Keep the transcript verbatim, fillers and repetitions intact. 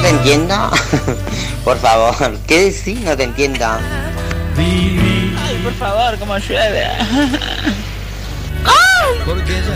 te entiendo? Por favor, ¿qué decís? No te entiendo. Ay, por favor, como llueve. Porque ya